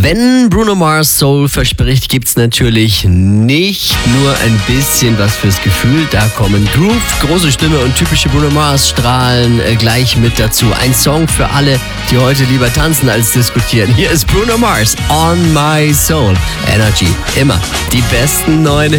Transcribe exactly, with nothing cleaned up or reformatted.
Wenn Bruno Mars Soul verspricht, gibt's natürlich nicht nur ein bisschen was fürs Gefühl. Da kommen Groove, große Stimme und typische Bruno Mars strahlen äh, gleich mit dazu. Ein Song für alle, die heute lieber tanzen als diskutieren. Hier ist Bruno Mars, On My Soul. Energy, immer die besten neuen